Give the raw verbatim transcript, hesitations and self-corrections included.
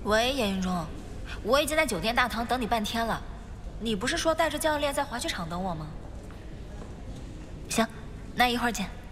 喂，严云中，我已经在酒店大堂等你半天了，你不是说带着教练在滑雪场等我吗？行，那一会儿见。